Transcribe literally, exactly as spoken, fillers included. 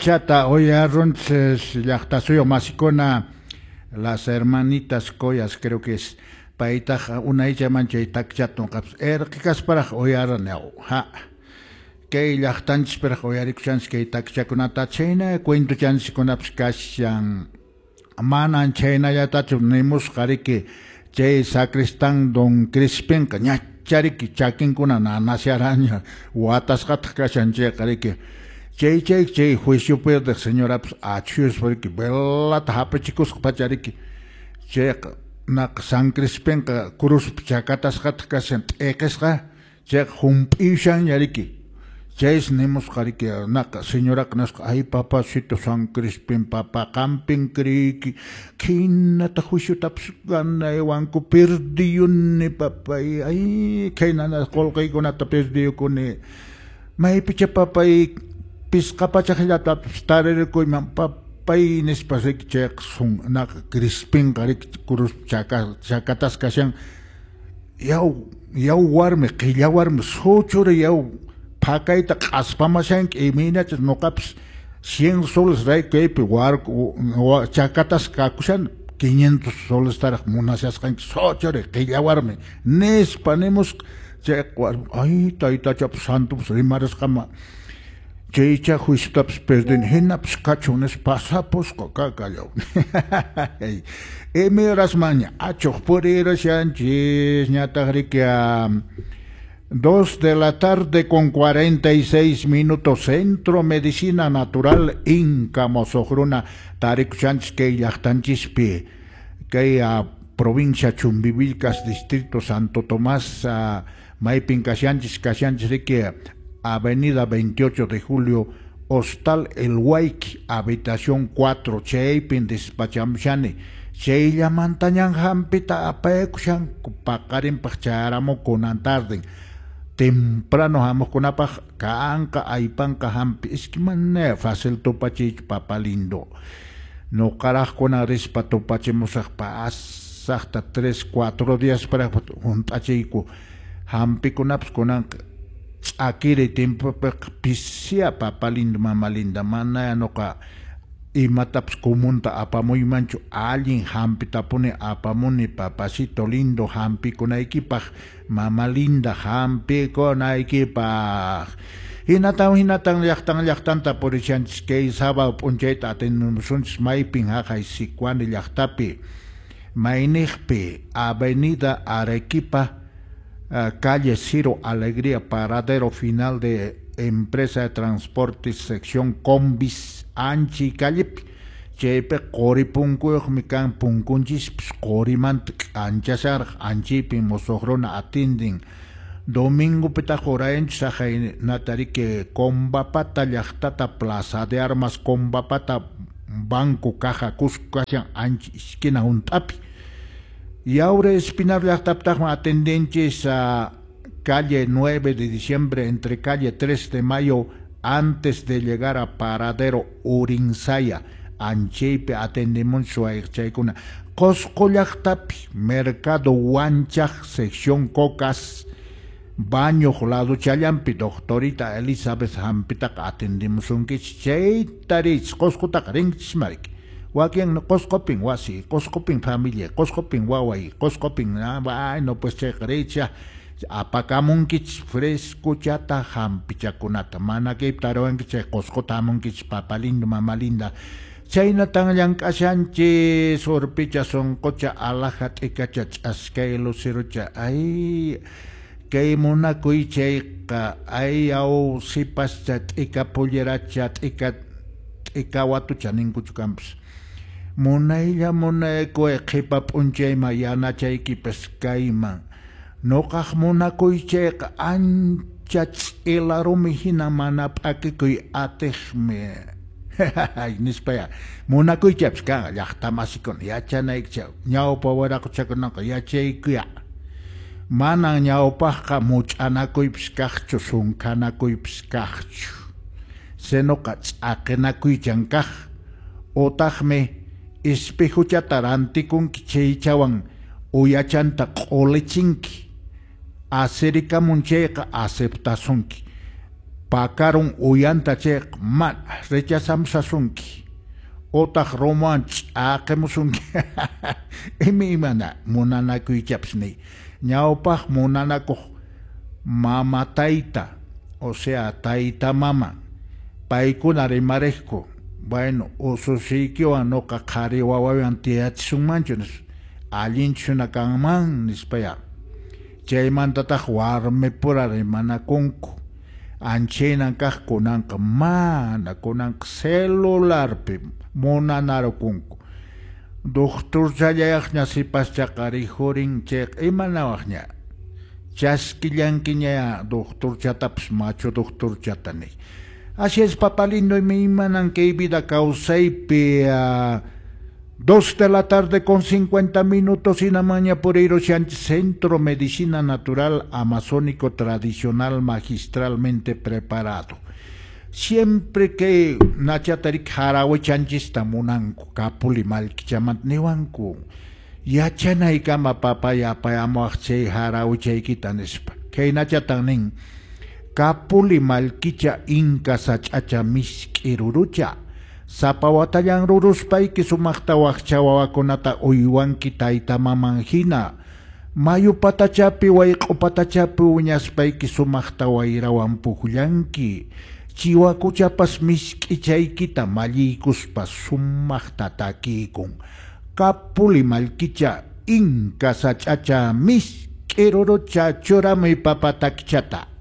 chata oyaron llaqtasuyo masikuna las hermanitas Coyas, creo que es paita una ella mancha y takchatun caps er que caspara oyaron ha que llaqtanchis para oyarik chance que takchakunata chena cuento chance con abskashan manan chena ya tachunemos que che sacristán don Crispin caña chariki chakin kuna nanasiaraña watas katkasan che que che che che juicio puede señora achus porque bella tapa chicos pachariki che na San Crispin ka cruz chakatas katkasan ekesga che humpishan yariki che es nemos kariki na señora knas ay papacito San Crispin papa camping kriki kina ta juicio tapsgan ay wanko perdiun ni papa ay kina na kolkay ko na ta perdiu ko ni may picha papa Pisca pachajata starere ko man papay nespasek check sung na Crispin karik kurus chaka chakatas kasyan yaw yaw warme qilla warme sochore yaw pakay ta aspamasyan imina no caps cien soles ray kepe war chakatas kakusyan quinientos soles tarak munasias kan sochore qilla warme nes panemos check war ay taita chap santos rimares kama Checha juistaps perden henaps cachones pasapos cocacayo. Emeras maña, acho por ir a Sánchez, ñatagriquia. Dos de la tarde con cuarenta y seis minutos, Centro Medicina Natural Inca Mosogruna, Tarik Sánchez que yachtanchispi, que a provincia Chumbivilcas, Distrito Santo Tomás, Maipin Casianchis, Casianchis Riquia. Avenida veintiocho de julio, Hostal El Huayqui, habitación cuatro, Cheipin, despachamshani, Cheilla Mantañan Jampita, Apecushan, Pacarin Pacharamo con Antarden, temprano vamos con Apaj, Caanca, Aipanca, Jampi, es que mané, fácil topachich, papalindo, no caraj con arispa topachemos hasta tres, cuatro días para juntachico, Jampi con Aps con Anca. Aquí de tiempo pisia papalindo mamalinda mana no ka y mataps comunta apamoy mancho alguien hampi tapone apamoni papacito lindo hampi con equipa mamalinda hampi con equipa hinatang hinatang yaktang yaktanta por chance que saba poncheta aten sun maiping hakai sikwan yaktapi mainihpe avenida Arequipa. Uh, calle Ciro Alegría, paradero final de empresa de transportes, sección combis, anchi, calle chepe, cori punco, mican punkunchis, cori mant, anchasar, anchipi, mosohrona, atinding, domingo petajoraen, sajay, natarique, combapata, yachtata, plaza de armas, combapata, banco, caja, cusco, anchi, esquina, un tapi. Y ahora Espinar Yachtaптахма atendentes a calle nueve de diciembre entre calle tres de mayo antes de llegar a paradero Urinsaya Ancheipe atendemos su Airchaikuna Cosco Yachtapi Mercado Huanchaj sección Cocas Baño Jolado Chayampi doctorita Elizabeth Hampitak atendemos un kicheitarich Cosco Takarinch Marik Wakian Coscoping wasi, Coscoping familia, Coscoping wawai, Coscoping ay no pues che crecha, apacamunkich fresco chata hampichakunata, mana que taroen que che Coscotamunkich papalindo mamalinda, China tangyang kasanche sorpicha son cocha alahat ekachach askelo sirucha, ay que mona kuicheika, ay au sipas chat eka pollerachat eka eka watu chanin kuchukamps. Monailla monaiko equipa punche mayana chaiki pescaima. No kah monaco y chek anchats elaromihina manap akikui atechme. Nispaya. Monaco y chepska, yachtamasicon, yachanaik chau. Nyao pawaraco chaconaka, yachaikuya. Mana nyao paja much anaco y pskachu sun canaco y pskachu. Senokats akenaco y chankaj. Otajme. Espejo chataranti con kicheichawan uyachanta qolechinki acerika muncheqa aceptasunki pakaron uyanta chek man rechazamos asunki otaq romanch aqemusunki imi imana munanakuychapsni ñawpaq munanakuq mama tayta o sea tayta mama paykuna rimarejku bueno ususiykiwan noqa qhari wawawan tiyachishunmanchu allinchuna kanman nispaya chaymantataq warmipura rimanakunku anchaynan kaq kunanqa mana kunanqa celularpi munanarukunku doctorchallayaqña sipaschaqa rihurin chayqa imanawaqña chaskillankiña doctorchatapas macho doctorchatani así es papalindo mi imanan que vida causaipi uh, dos de la tarde con cincuenta minutos y mañana por Hiroshan Centro Medicina Natural Amazónico Tradicional magistralmente preparado. Siempre que nachatarik harawe chanchista munanku kapuli malkichamat niwanku yachanay kama papaya payamuaqchay harawe chaykitanispa kay nachatanin kapuli malkicha inka sach'acha misk'irurucha sapawatayan ruruspayki sumaqta waqcha wawakunata uywanki tayta mamanhina mayu patachapi wayqu patachapi uñaspayki sumaqta wayrawan pukllanki chiwakuchapas misk'ichaykita malliykuspa sumaqta takikun kapuli malkicha inka sach'acha misk'irurucha churamay papatakchata